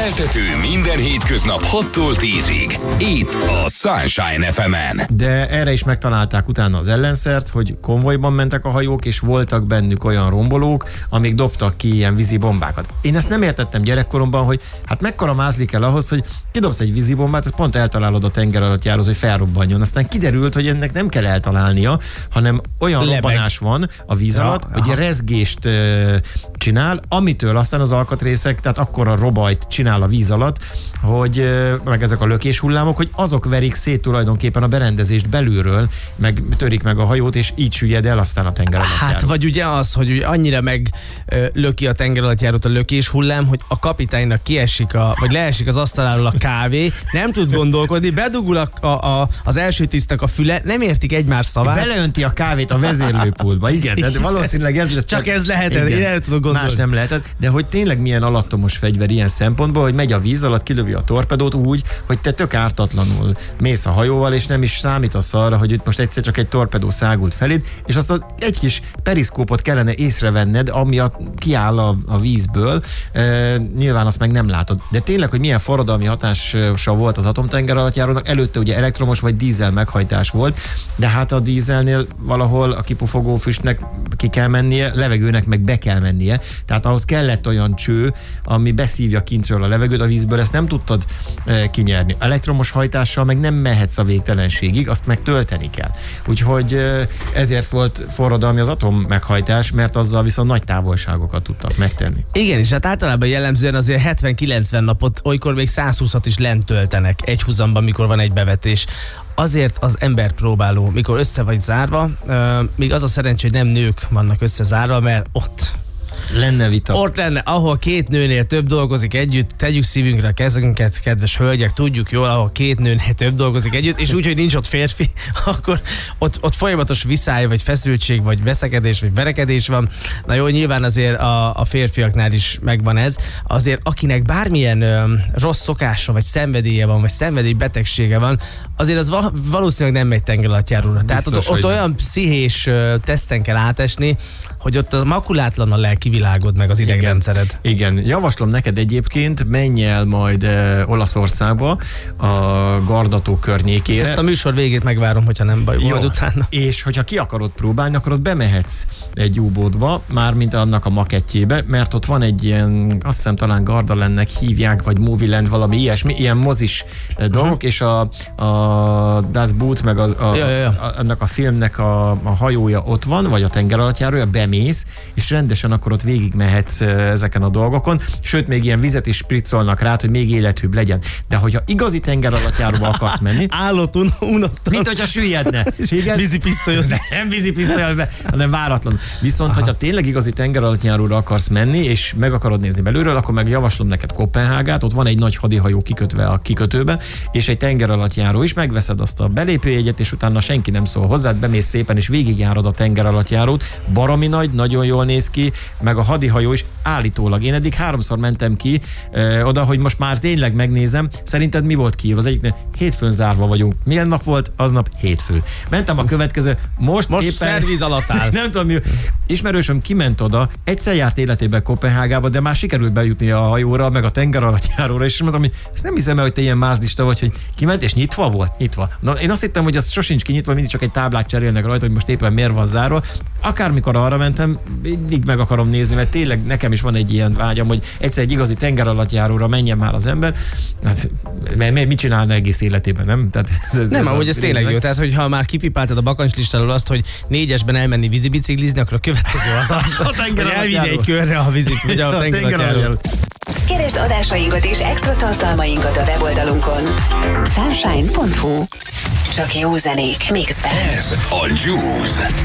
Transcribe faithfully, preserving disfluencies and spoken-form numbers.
Keltető minden hétköznap hattól tízig. Itt a Sunshine ef emen. De erre is megtalálták utána az ellenszert, hogy konvojban mentek a hajók, és voltak bennük olyan rombolók, amik dobtak ki ilyen vízibombákat. Én ezt nem értettem gyerekkoromban, hogy hát mekkora mázli kell ahhoz, hogy kidobsz egy vízibombát, pont eltalálod a tenger alatt járót, hogy felrobbanjon. Aztán kiderült, hogy ennek nem kell eltalálnia, hanem olyan Lebeg. robbanás van a víz alatt, ja, hogy rezgést uh, csinál, amitől aztán az alkatrészek, tehát akkora robajt csinál a víz alatt, hogy uh, meg ezek a lökés hullámok, hogy azok verik szét tulajdonképpen a berendezést belülről, meg törik meg a hajót, és így süllyed el aztán a tenger alatt Hát járó. vagy ugye az, hogy ugye annyira meg ö, löki a tenger alatt járót a lökés hullám, hogy a kapitánynak kiesik, a, vagy leesik az asztaláról a kávé, nem tud gondolkodni, bedugul a, a, a, az első tisztnek a füle, nem értik egymás szavát. Beleönti a kávét a vezérlőpultba, igen, de valószínűleg ez lesz. Csak ez lehetett, én el tudok gondolni. Más nem lehetett, de hogy tényleg milyen alattomos fegyver ilyen szempontból, hogy megy a víz alatt, kilövi a torpedót úgy, hogy te tök ártatlanul mész a hajóval, és nem is számítasz arra, hogy itt most egyszer csak egy torpedó szágult feléd, és azt a, egy kis periszkópot kellene észrevenned, ami a, kiáll a, a vízből, e, nyilván azt meg nem látod. De tényleg, hogy milyen forradalmi hatása volt az atomtenger alattjárónak, előtte ugye elektromos vagy dízel meghajtás volt, de hát a dízelnél valahol a kipufogó füstnek ki kell mennie, levegőnek meg be kell mennie, tehát ahhoz kellett olyan cső, ami beszívja kintről a levegőt a vízből, ezt nem tudtad e, kinyerni. Elektromos hajtással meg nem mehetsz a végtelenségig, azt meg tölteni kell. Úgyhogy e, ezért volt forradalmi az atom meghajtás, mert azzal viszont nagy távolságokat tudtak megtenni. Igen, és hát általában jellemzően azért hetven-kilencven napot, olykor még százhúszat is lent töltenek egy húzamban, mikor van egy bevetés. Azért az emberpróbáló, mikor össze vagy zárva, euh, még az a szerencsé, hogy nem nők vannak összezárva, mert ott lenne vita. Ott lenne, ahol két nőnél több dolgozik együtt, tegyük szívünkre a kezünket, kedves hölgyek, tudjuk jól, ahol két nőnél több dolgozik együtt, és úgy, hogy nincs ott férfi, akkor ott, ott folyamatos viszály, vagy feszültség, vagy veszekedés, vagy verekedés van. Na jó, nyilván azért a, a férfiaknál is megvan ez. Azért akinek bármilyen ö, rossz szokása, vagy szenvedélye van, vagy szenvedélybetegsége van, azért az val- valószínűleg nem megy tengeralattjáróra. Tehát ott, ott olyan pszichés ö, teszten kell átesni, hogy ott a makulátlan a lelki világod, meg az idegrendszered. Igen, igen. Javaslom neked egyébként, menj el majd e, Olaszországba, a Gardató környékére. Ezt a műsor végét megvárom, hogyha nem baj volt utána. És hogyha ki akarod próbálni, akkor ott bemehetsz egy U-boatba, mármint annak a makettjébe, mert ott van egy ilyen, azt hiszem talán Gardalandnek hívják, vagy Movieland, valami ilyesmi, ilyen mozis dolgok, uh-huh. és a, a Das Boot, meg a, a, ja, ja, ja. a, annak a filmnek a, a hajója ott van, vagy a tengeralattjárója, bemész, és rendesen akkor ott végigmehetsz ezeken a dolgokon, sőt, még ilyen vizet is spriccolnak rá, hogy még élethűbb legyen. De hogyha igazi tengeralattjáróba akarsz menni, állott un- unottan. mint hogyha süllyedne. Vízipisztolyoz. Nem vízipisztolyoz be, hanem váratlan. Viszont, aha. hogyha tényleg igazi tengeralattjáróra akarsz menni, és meg akarod nézni belülről, akkor meg javaslom neked Koppenhágát, ott van egy nagy hadihajó kikötve a kikötőben, és egy tengeralattjáró is, megveszed azt a belépőjegyet, és utána senki nem szól hozzád, bemész szépen, és végigjárod a tengeralattjárót. Baromi nagy, nagyon jól néz ki, meg a hadihajó is állítólag. Én eddig háromszor mentem ki ö, oda, hogy most már tényleg megnézem. Szerinted mi volt kiírva? Az egyiknél hétfőn zárva vagyunk. Milyen nap volt? Aznap hétfő. Mentem a következő, most, most éppen... szerviz alatt áll. Nem tudom mi. Ismerősöm kiment oda, egyszer járt életében Koppenhágába, de már sikerült bejutni a hajóra, meg a tengeralattjáróra, és mondtam, hogy ezt nem hiszem el, hogy te ilyen mázlista vagy, hogy kiment, és nyitva volt? Nyitva. Na, én azt hittem, hogy ez sosincs kinyitva, mindig csak egy táblát cserélnek rajta, hogy most éppen miért van zárva. Akármikor arra mentem, mindig meg akarom nézni, mert tényleg nekem is van egy ilyen vágyam, hogy egyszer egy igazi tengeralattjáróra menjen már az ember. Hát, mit csinálna egész életében, nem? Tehát ez, ez nem, ez ahogy ez tényleg jó. Tehát, hogyha már kipipáltad a bakancslistáról azt, hogy négyesben elmenni vízibiciklizni, akkor a következő az az, a hogy elvinni egy körre a vízik, vagy a, a tengeralattjárót. Keresd adásainkat és extra tartalmainkat a weboldalunkon. sunshine pont hu. Csak jó zenék mixben. Ez a Juice.